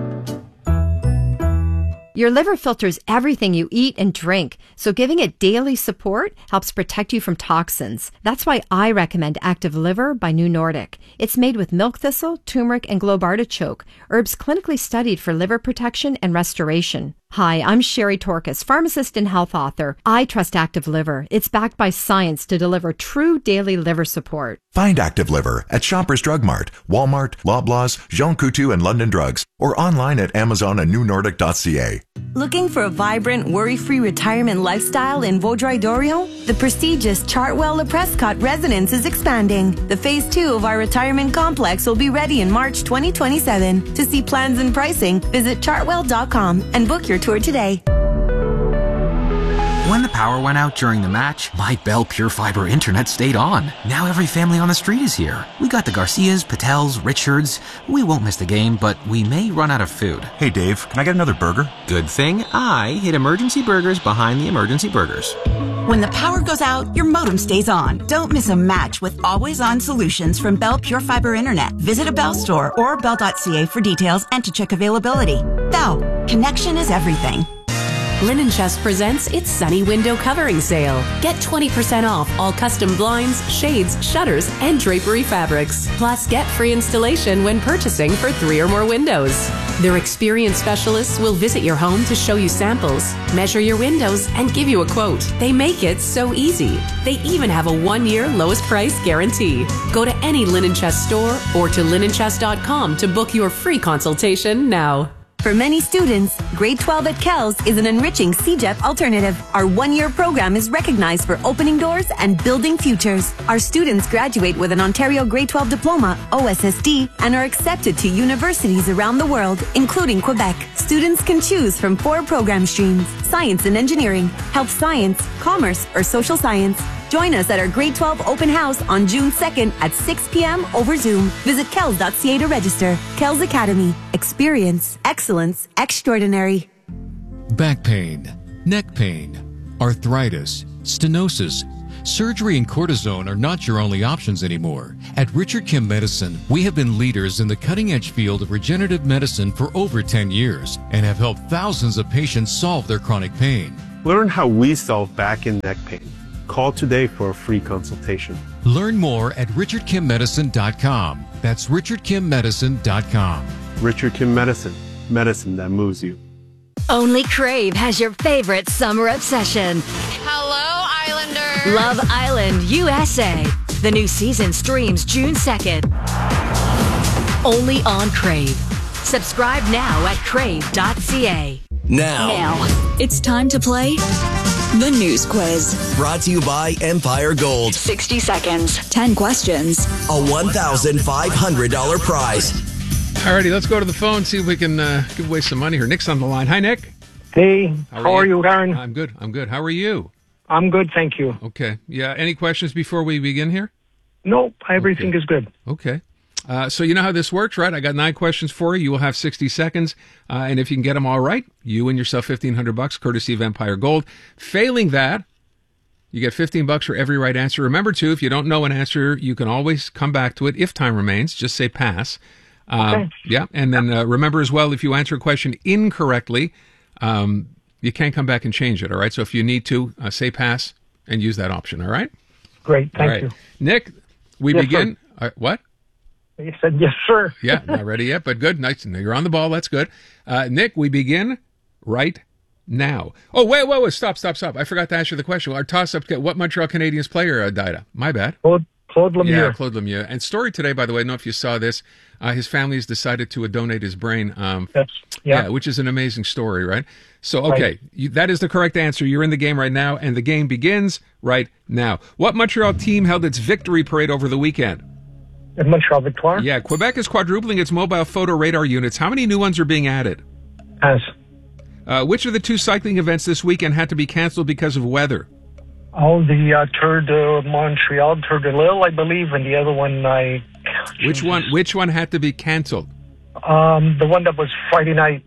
Your liver filters everything you eat and drink, so giving it daily support helps protect you from toxins. That's why I recommend Active Liver by New Nordic. It's made with milk thistle, turmeric, and globe artichoke, herbs clinically studied for liver protection and restoration. Hi, I'm Sherry Torkas, pharmacist and health author. I trust Active Liver. It's backed by science to deliver true daily liver support. Find Active Liver at Shoppers Drug Mart, Walmart, Loblaws, Jean Coutu, and London Drugs, or online at Amazon and newnordic.ca. Looking for a vibrant, worry-free retirement lifestyle in Vaudreuil-Dorion? The prestigious Chartwell Le Prescott residence is expanding. The Phase 2 of our retirement complex will be ready in March 2027. To see plans and pricing, visit chartwell.com and book your tour today. When the power went out during the match, my Bell Pure Fiber internet stayed on. Now every family on the street is here. We got the Garcias, Patels, Richards. We won't miss the game, but we may run out of food. Hey Dave, can I get another burger? Good thing I hid Emergency Burgers behind the Emergency Burgers. When the power goes out, your modem stays on. Don't miss a match with always-on solutions from Bell Pure Fiber Internet. Visit a Bell store or bell.ca for details and to check availability. Bell, connection is everything. Linen Chest presents its Sunny Window Covering Sale. Get 20% off all custom blinds, shades, shutters, and drapery fabrics. Plus, get free installation when purchasing for 3 or more windows. Their experienced specialists will visit your home to show you samples, measure your windows, and give you a quote. They make it so easy. They even have a 1-year lowest price guarantee. Go to any Linen Chest store or to linenchest.com to book your free consultation now. For many students, grade 12 at Kells is an enriching CEGEP alternative. Our 1-year program is recognized for opening doors and building futures. Our students graduate with an Ontario grade 12 diploma, OSSD, and are accepted to universities around the world, including Quebec. Students can choose from 4 program streams: science and engineering, health science, commerce, or social science. Join us at our grade 12 open house on June 2nd at 6 p.m. over Zoom. Visit kels.ca to register. Kels Academy. Experience excellence extraordinary. Back pain, neck pain, arthritis, stenosis. Surgery and cortisone are not your only options anymore. At Richard Kim Medicine, we have been leaders in the cutting-edge field of regenerative medicine for over 10 years and have helped thousands of patients solve their chronic pain. Learn how we solve back and neck pain. Call today for a free consultation. Learn more at richardkimmedicine.com. That's richardkimmedicine.com. Richard Kim Medicine. Medicine that moves you. Only Crave has your favorite summer obsession. Hello, Islanders. Love Island, USA. The new season streams June 2nd. Only on Crave. Subscribe now at crave.ca. Now, it's time to play the news quiz. Brought to you by Empire Gold. 60 seconds, 10 questions, a $1,500 prize. Alrighty, let's go to the phone, see if we can give away some money here. Nick's on the line. Hi, Nick. Hey, how are you, Darren? I'm good. How are you? I'm good, thank you. Okay. Yeah, any questions before we begin here? Nope, everything is good. Okay. So you know how this works, right? I got 9 questions for you. You will have 60 seconds. And if you can get them all right, you win yourself $1,500 courtesy of Empire Gold. Failing that, you get $15 for every right answer. Remember, too, if you don't know an answer, you can always come back to it. If time remains, just say pass. Okay. Yeah. And then remember as well, if you answer a question incorrectly, you can't come back and change it. All right. So if you need to, say pass and use that option. All right. Great. Thank you. Nick, we begin. What? You said yes, sir. Yeah, not ready yet, but good. Nice. You're on the ball. That's good. Nick, we begin right now. Oh, wait. Stop. I forgot to ask you the question. Our toss-up, what Montreal Canadiens player died of? My bad. Claude Lemieux. Yeah, Claude Lemieux. And story today, by the way, I don't know if you saw this. His family has decided to donate his brain. Which is an amazing story, right? So, okay, right. That is the correct answer. You're in the game right now, and the game begins right now. What Montreal team held its victory parade over the weekend? Montreal Victoire. Yeah, Quebec is quadrupling its mobile photo radar units. How many new ones are being added? Pass. Which of the 2 cycling events this weekend had to be canceled because of weather? Oh, the Tour de Montreal, Tour de Lille, I believe, and the other one Which one had to be canceled? The one that was Friday night.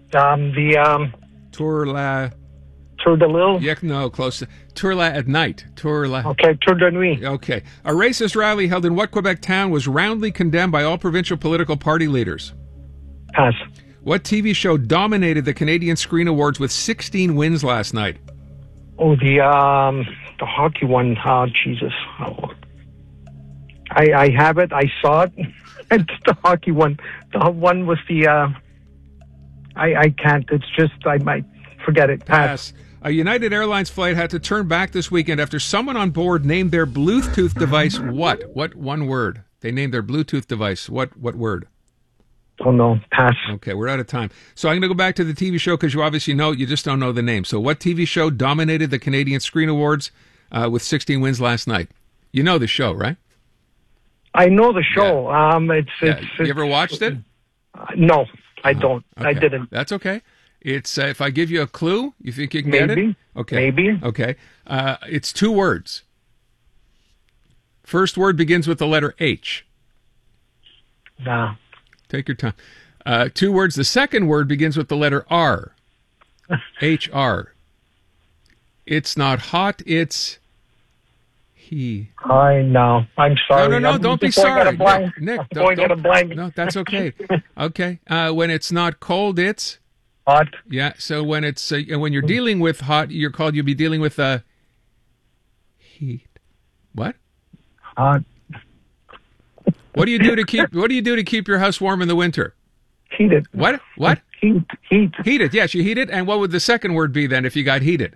Tour de Lille? Yeah, no, close. Tour at night. Okay, Tour de Nuit. Okay. A racist rally held in what Quebec town was roundly condemned by all provincial political party leaders? Pass. What TV show dominated the Canadian Screen Awards with 16 wins last night? Oh, the hockey one. Oh, Jesus. Oh. I have it. I saw it. It's the hockey one. The one with the... I can't. It's just... I might forget it. Pass. A United Airlines flight had to turn back this weekend after someone on board named their Bluetooth device what? What one word? They named their Bluetooth device. What word? Oh, no. Pass. Okay, we're out of time. So I'm going to go back to the TV show because you obviously know, you just don't know the name. So what TV show dominated the Canadian Screen Awards with 16 wins last night? You know the show, right? I know the show. Yeah. You ever watched it? No, I don't. Okay. I didn't. That's okay. It's if I give you a clue, you think you can get it? Okay. Maybe. Okay. It's 2 words. First word begins with the letter H. Nah. Take your time. 2 words. The second word begins with the letter R. H-R. It's not hot, it's he. I know. I'm sorry. No, don't be sorry. Nick, don't. No, that's okay. Okay. When it's not cold, it's... hot. Yeah, so when it's when you're dealing with hot, you'll be dealing with heat. What? Hot. What do you do to keep your house warm in the winter? Heat it. What? Heat. Heat it. Yes, you heat it. And what would the second word be then if you got heated?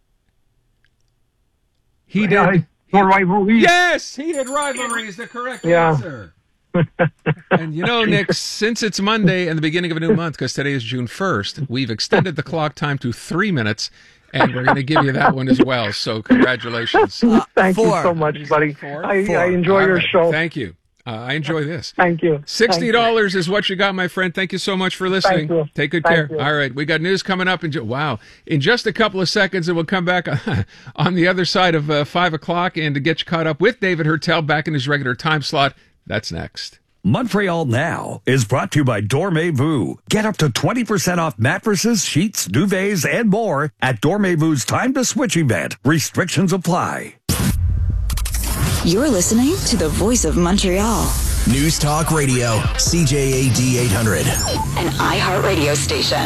Heated. Rivalries. Yes, heated rivalry is the correct answer. And you know, Nick, since it's Monday and the beginning of a new month, because today is June 1st, we've extended the clock time to 3 minutes, and we're going to give you that one as well. So congratulations. Thank you so much, buddy. I enjoy your show. Thank you. I enjoy this. Thank you. $60 is what you got, my friend. Thank you so much for listening. Thank you. Take good care. All right, we got news coming up. In just a couple of seconds, and we'll come back on the other side of 5 o'clock and to get you caught up with David Hertel back in his regular time slot. That's next. Montreal Now is brought to you by Dormez-vous. Get up to 20% off mattresses, sheets, duvets, and more at Dormez-vou's Time to Switch event. Restrictions apply. You're listening to the voice of Montreal. News Talk Radio, CJAD 800. An iHeartRadio station.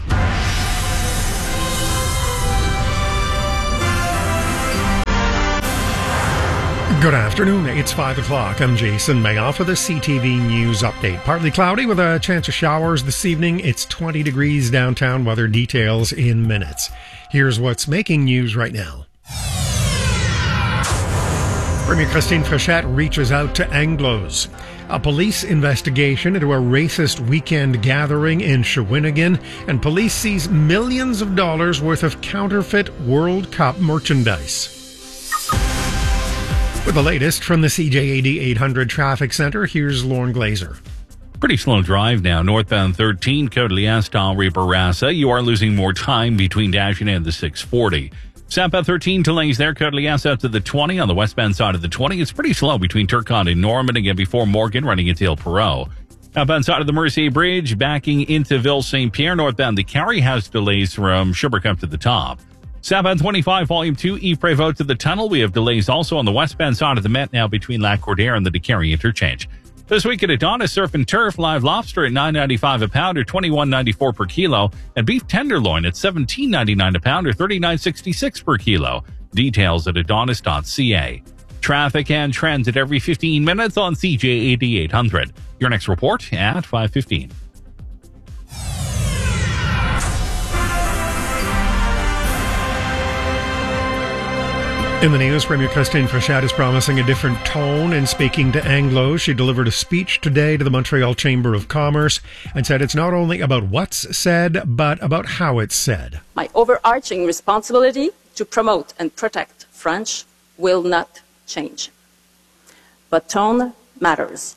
Good afternoon. It's 5 o'clock. I'm Jason Mayoff with a CTV News update. Partly cloudy with a chance of showers this evening. It's 20 degrees downtown. Weather details in minutes. Here's what's making news right now. Premier Christine Frechette reaches out to Anglos. A police investigation into a racist weekend gathering in Shawinigan, and police seize millions of dollars worth of counterfeit World Cup merchandise. With the latest from the CJAD 800 Traffic Center, here's Lauren Glazer. Pretty slow drive now. Northbound 13, Côte-Liesse-Barassa. You are losing more time between dashing and the 640. Southbound 13, delays there. Côte-Liesse out to the 20 on the westbound side of the 20. It's pretty slow between Turcotte and Norman, again before Morgan, running into Ile Perrot. Outbound side of the Mercier Bridge, backing into Ville-Saint-Pierre. Northbound, the Carry House delays from Sherbrooke up to the top. Southbound 25, Volume 2, Yves Prévost to the tunnel. We have delays also on the westbound side of the Met now between Lac Cordaire and the DeCarry interchange. This week at Adonis Surf and Turf, live lobster at $9.95 a pound or $21.94 per kilo, and beef tenderloin at $17.99 a pound or $39.66 per kilo. Details at adonis.ca. Traffic and trends at every 15 minutes on CJAD 800. Your next report at 5:15. In the news, Premier Christine Frechette is promising a different tone in speaking to Anglos. She delivered a speech today to the Montreal Chamber of Commerce and said it's not only about what's said, but about how it's said. My overarching responsibility to promote and protect French will not change. But tone matters.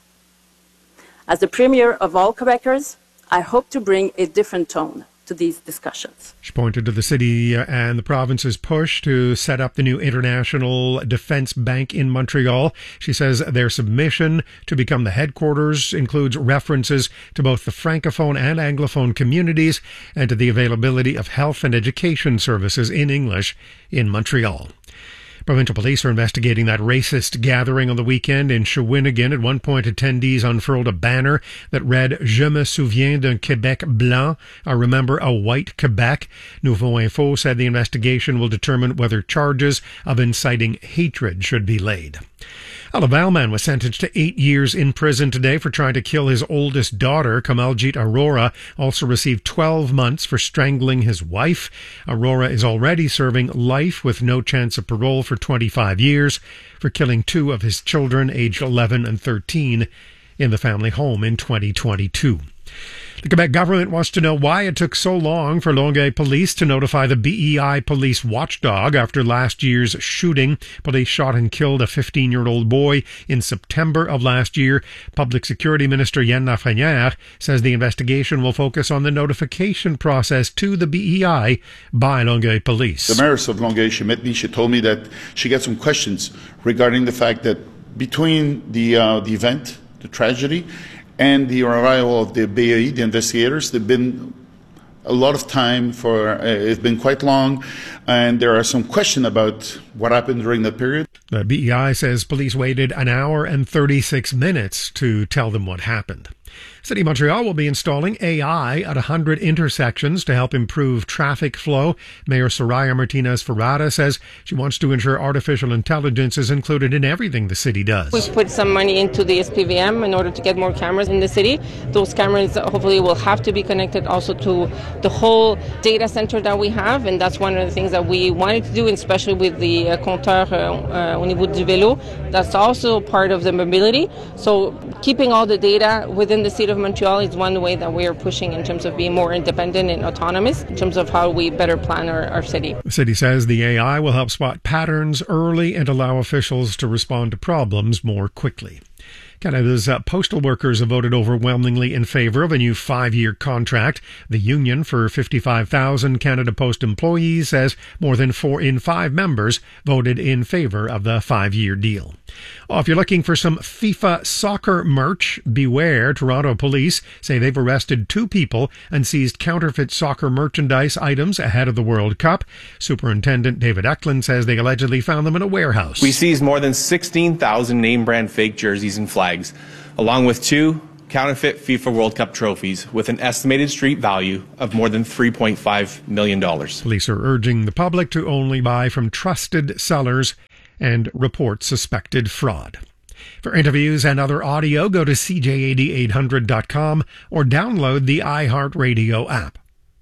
As the Premier of all Quebecers, I hope to bring a different tone to these discussions. She pointed to the city and the province's push to set up the new International Defence Bank in Montreal. She says their submission to become the headquarters includes references to both the Francophone and Anglophone communities and to the availability of health and education services in English in Montreal. Provincial police are investigating that racist gathering on the weekend in Shawinigan. At one point, attendees unfurled a banner that read, "Je me souviens d'un Québec blanc," I remember a white Quebec. Nouveau Info said the investigation will determine whether charges of inciting hatred should be laid. A Laval man was sentenced to 8 years in prison today for trying to kill his oldest daughter. Kamaljit Arora also received 12 months for strangling his wife. Arora is already serving life with no chance of parole for 25 years for killing two of his children, aged 11 and 13, in the family home in 2022. The Quebec government wants to know why it took so long for Longueuil Police to notify the BEI police watchdog after last year's shooting. Police shot and killed a 15-year-old boy in September of last year. Public Security Minister Yann Lafrenière says the investigation will focus on the notification process to the BEI by Longueuil Police. The mayoress of Longueuil, she met me. She told me that she got some questions regarding the fact that between the event, the tragedy, and the arrival of the BEI, the investigators, there's been a lot of time it's been quite long, and there are some questions about what happened during that period. The BEI says police waited an hour and 36 minutes to tell them what happened. City of Montreal will be installing AI at 100 intersections to help improve traffic flow. Mayor Soraya Martinez-Ferrada says she wants to ensure artificial intelligence is included in everything the city does. We put some money into the SPVM in order to get more cameras in the city. Those cameras hopefully will have to be connected also to the whole data center that we have, and that's one of the things that we wanted to do, especially with the compteur au niveau du vélo. That's also part of the mobility. So keeping all the data within the city of Montreal is one way that we are pushing in terms of being more independent and autonomous in terms of how we better plan our city. The city says the AI will help spot patterns early and allow officials to respond to problems more quickly. Canada's postal workers have voted overwhelmingly in favour of a new 5-year contract. The union for 55,000 Canada Post employees says more than 4 in 5 members voted in favour of the 5-year deal. If you're looking for some FIFA soccer merch, beware. Toronto police say they've arrested 2 people and seized counterfeit soccer merchandise items ahead of the World Cup. Superintendent David Eklund says they allegedly found them in a warehouse. We seized more than 16,000 name-brand fake jerseys and flags, along with 2 counterfeit FIFA World Cup trophies with an estimated street value of more than $3.5 million. Police are urging the public to only buy from trusted sellers and report suspected fraud. For interviews and other audio, go to cj80800.com or download the iHeartRadio app.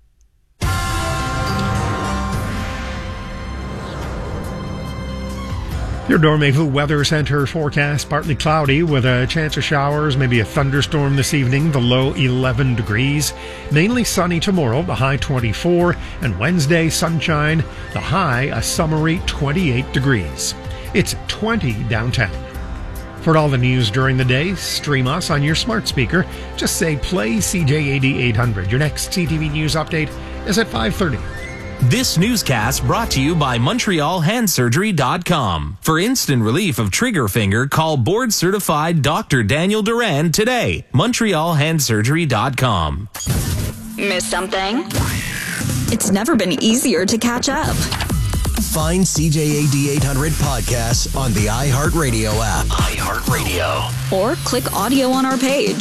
Your Dormez-vous Weather Center forecast, partly cloudy with a chance of showers, maybe a thunderstorm this evening, the low 11 degrees. Mainly sunny tomorrow, the high 24, and Wednesday sunshine, the high a summery 28 degrees. It's 20 downtown. For all the news during the day, stream us on your smart speaker. Just say play CJ80 Your next CTV News update is at 5:30. This newscast brought to you by MontrealHandSurgery.com. For instant relief of trigger finger, call board-certified Dr. Daniel Duran today. MontrealHandSurgery.com. Miss something? It's never been easier to catch up. Find CJAD 800 podcasts on the iHeartRadio app. iHeartRadio. Or click audio on our page.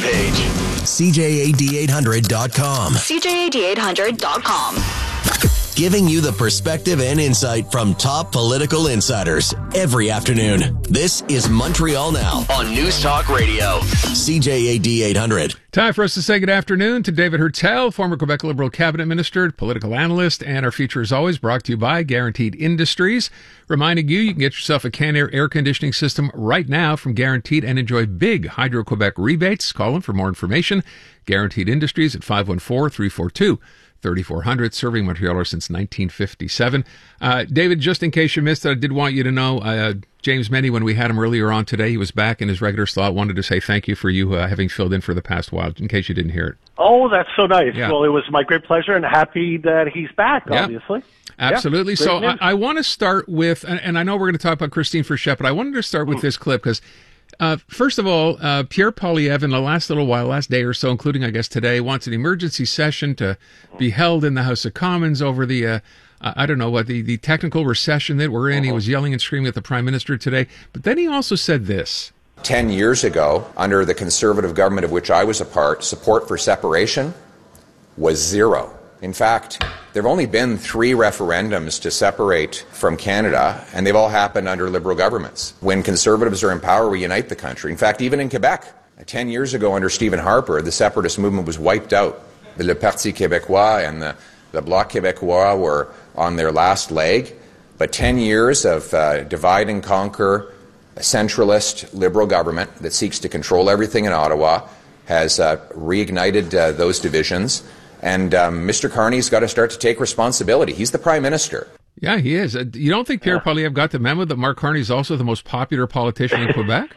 CJAD800.com. CJAD800.com. Giving you the perspective and insight from top political insiders every afternoon. This is Montreal Now on News Talk Radio. CJAD 800. Time for us to say good afternoon to David Hertel, former Quebec Liberal cabinet minister, political analyst, and our feature is always brought to you by Guaranteed Industries. Reminding you can get yourself a Canair air conditioning system right now from Guaranteed and enjoy big Hydro-Quebec rebates. Call them for more information. Guaranteed Industries at 514-342-3400, serving Montrealers since 1957. David, just in case you missed it, I did want you to know James Meny, when we had him earlier on today, he was back in his regular slot. Wanted to say thank you for you having filled in for the past while, in case you didn't hear it. Oh, that's so nice. Yeah. Well, it was my great pleasure and happy that he's back, obviously. Absolutely. Yeah, so I want to start with, and I know we're going to talk about Christine Frechette, but I wanted to start with this clip because first of all, Pierre Poilievre in the last little while, last day or so, including, I guess, today, wants an emergency session to be held in the House of Commons over the, I don't know what, the technical recession that we're in. He was yelling and screaming at the Prime Minister today. But then he also said this. 10 years ago, under the Conservative government of which I was a part, support for separation was zero. In fact, there have only been 3 referendums to separate from Canada, and they've all happened under Liberal governments. When Conservatives are in power, we unite the country. In fact, even in Quebec, 10 years ago under Stephen Harper, the separatist movement was wiped out. Le Parti Québécois and the Bloc Québécois were on their last leg, but 10 years of divide and conquer, a centralist Liberal government that seeks to control everything in Ottawa has reignited those divisions. And Mr. Carney's got to start to take responsibility. He's the Prime Minister. Yeah, he is. You don't think Pierre Poilievre got the memo that Mark Carney is also the most popular politician in Quebec?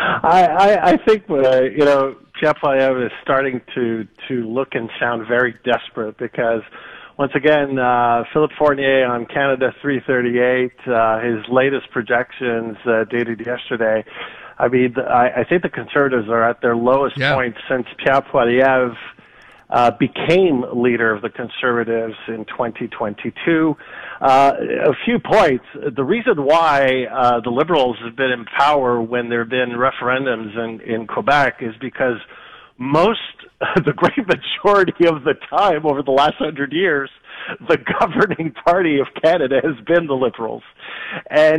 I think, Pierre Poilievre is starting to look and sound very desperate because, once again, Philippe Fournier on Canada 338, his latest projections dated yesterday. I mean, I think the Conservatives are at their lowest point since Pierre Poilievre became leader of the Conservatives in 2022. A few points. The reason why the Liberals have been in power when there have been referendums in Quebec is because the great majority of the time over the last 100 years, the governing party of Canada has been the Liberals. And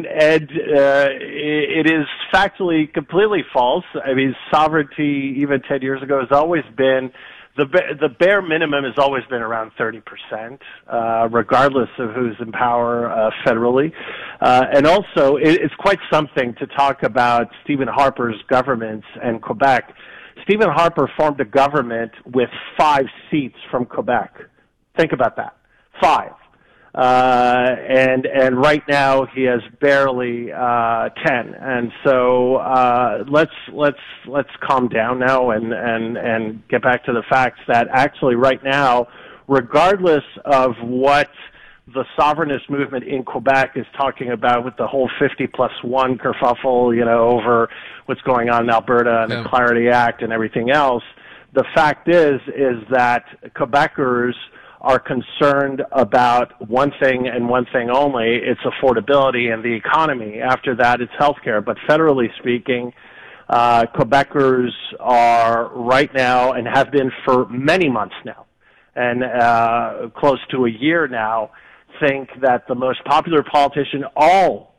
it is factually completely false. I mean, sovereignty, even 10 years ago, has always been the bare minimum has always been around 30%, regardless of who's in power federally. And also, it's quite something to talk about Stephen Harper's governments and Quebec. Stephen Harper formed a government with 5 seats from Quebec. Think about that. 5. and right now he has barely 10. And so let's calm down now and get back to the facts that actually right now, regardless of what the sovereignist movement in Quebec is talking about with the whole 50+1 kerfuffle, over what's going on in Alberta and the Clarity Act and everything else, the fact is that Quebecers are concerned about one thing and one thing only. It's affordability and the economy. After that, it's healthcare. But federally speaking, Quebecers are right now and have been for many months now and close to a year now, think that the most popular politician all